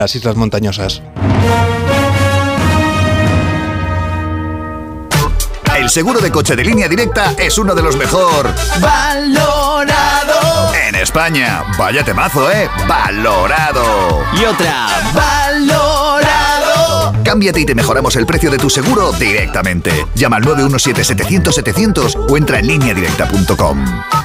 las islas montañosas. El seguro de coche de Línea Directa es uno de los mejor valorado en España. Vaya temazo, ¿eh? Valorado. Y otra. Valorado. Cámbiate y te mejoramos el precio de tu seguro directamente. Llama al 917-700-700 o entra en lineadirecta.com.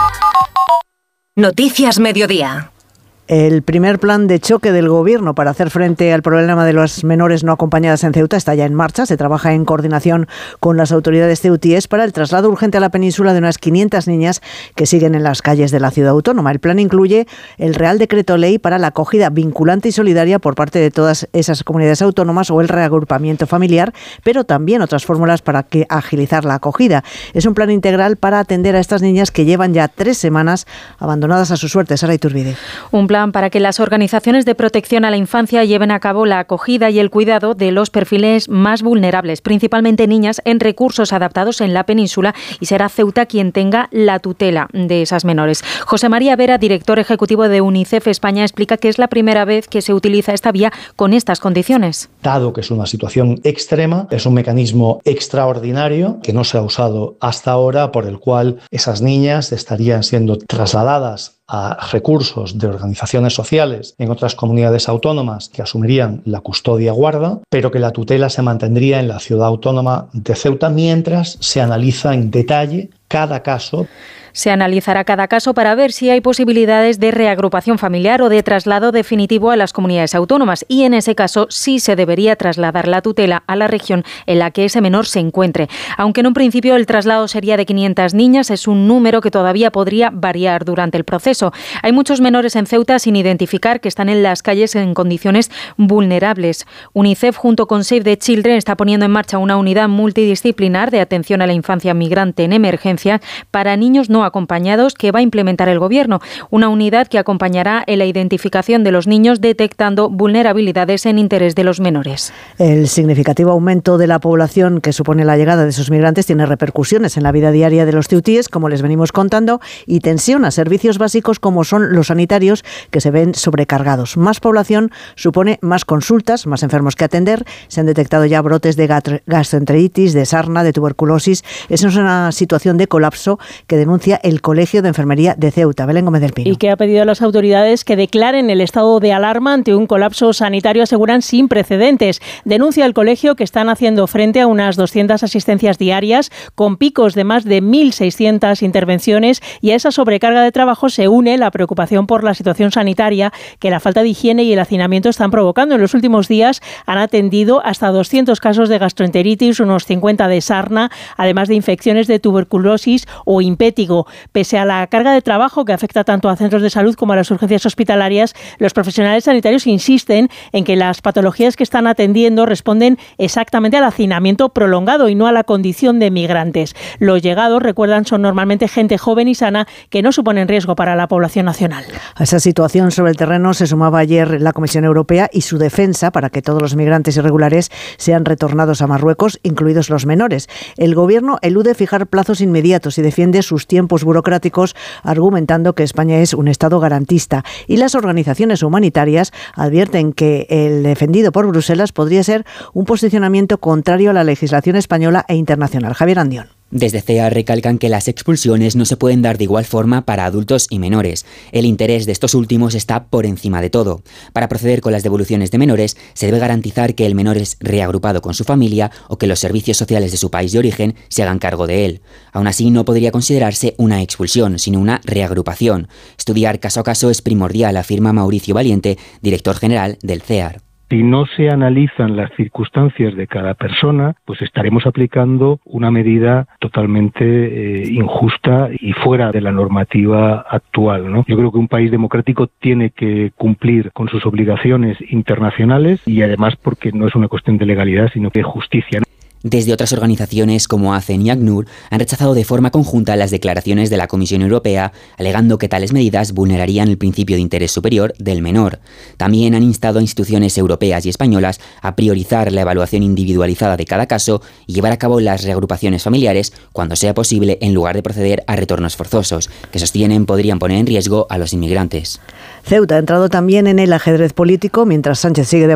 Noticias Mediodía. El primer plan de choque del Gobierno para hacer frente al problema de las menores no acompañadas en Ceuta está ya en marcha. Se trabaja en coordinación con las autoridades ceutíes para el traslado urgente a la península de unas 500 niñas que siguen en las calles de la ciudad autónoma. El plan incluye el Real Decreto Ley para la acogida vinculante y solidaria por parte de todas esas comunidades autónomas o el reagrupamiento familiar, pero también otras fórmulas para agilizar la acogida. Es un plan integral para atender a estas niñas que llevan ya 3 semanas abandonadas a su suerte. Sara Iturbide. Un plan para que las organizaciones de protección a la infancia lleven a cabo la acogida y el cuidado de los perfiles más vulnerables, principalmente niñas, en recursos adaptados en la península, y será Ceuta quien tenga la tutela de esas menores. José María Vera, director ejecutivo de UNICEF España, explica que es la primera vez que se utiliza esta vía con estas condiciones. Dado que es una situación extrema, es un mecanismo extraordinario que no se ha usado hasta ahora, por el cual esas niñas estarían siendo trasladadas a recursos de organizaciones sociales en otras comunidades autónomas que asumirían la custodia guarda, pero que la tutela se mantendría en la ciudad autónoma de Ceuta mientras se analiza en detalle cada caso. Se analizará cada caso para ver si hay posibilidades de reagrupación familiar o de traslado definitivo a las comunidades autónomas, y en ese caso sí se debería trasladar la tutela a la región en la que ese menor se encuentre. Aunque en un principio el traslado sería de 500 niñas, es un número que todavía podría variar durante el proceso. Hay muchos menores en Ceuta sin identificar que están en las calles en condiciones vulnerables. UNICEF, junto con Save the Children, está poniendo en marcha una unidad multidisciplinar de atención a la infancia migrante en emergencia para niños no acompañados que va a implementar el Gobierno. Una unidad que acompañará en la identificación de los niños detectando vulnerabilidades en interés de los menores. El significativo aumento de la población que supone la llegada de esos migrantes tiene repercusiones en la vida diaria de los ceutíes, como les venimos contando, y tensiona servicios básicos como son los sanitarios, que se ven sobrecargados. Más población supone más consultas, más enfermos que atender. Se han detectado ya brotes de gastroenteritis, de sarna, de tuberculosis. Esa es una situación de colapso que denuncia el Colegio de Enfermería de Ceuta. Belén Gómez del Pino. Y que ha pedido a las autoridades que declaren el estado de alarma ante un colapso sanitario, aseguran, sin precedentes. Denuncia el colegio que están haciendo frente a unas 200 asistencias diarias, con picos de más de 1.600 intervenciones, y a esa sobrecarga de trabajo se une la preocupación por la situación sanitaria que la falta de higiene y el hacinamiento están provocando. En los últimos días han atendido hasta 200 casos de gastroenteritis, unos 50 de sarna, además de infecciones de tuberculosis o impétigo. Pese a la carga de trabajo que afecta tanto a centros de salud como a las urgencias hospitalarias, los profesionales sanitarios insisten en que las patologías que están atendiendo responden exactamente al hacinamiento prolongado y no a la condición de migrantes. Los llegados, recuerdan, son normalmente gente joven y sana que no suponen riesgo para la población nacional. A esa situación sobre el terreno se sumaba ayer la Comisión Europea y su defensa para que todos los migrantes irregulares sean retornados a Marruecos, incluidos los menores. El Gobierno elude fijar plazos inmediatos y defiende sus tiempos burocráticos, argumentando que España es un Estado garantista. Y las organizaciones humanitarias advierten que el defendido por Bruselas podría ser un posicionamiento contrario a la legislación española e internacional. Javier Andión. Desde CEA recalcan que las expulsiones no se pueden dar de igual forma para adultos y menores. El interés de estos últimos está por encima de todo. Para proceder con las devoluciones de menores, se debe garantizar que el menor es reagrupado con su familia o que los servicios sociales de su país de origen se hagan cargo de él. Aún así, no podría considerarse una expulsión, sino una reagrupación. Estudiar caso a caso es primordial, afirma Mauricio Valiente, director general del CEAR. Si no se analizan las circunstancias de cada persona, pues estaremos aplicando una medida totalmente injusta y fuera de la normativa actual, ¿no? Yo creo que un país democrático tiene que cumplir con sus obligaciones internacionales y además porque no es una cuestión de legalidad, sino de justicia, ¿no? Desde otras organizaciones como ACEN y ACNUR han rechazado de forma conjunta las declaraciones de la Comisión Europea, alegando que tales medidas vulnerarían el principio de interés superior del menor. También han instado a instituciones europeas y españolas a priorizar la evaluación individualizada de cada caso y llevar a cabo las reagrupaciones familiares cuando sea posible, en lugar de proceder a retornos forzosos, que sostienen podrían poner en riesgo a los inmigrantes. Ceuta ha entrado también en el ajedrez político, mientras Sánchez sigue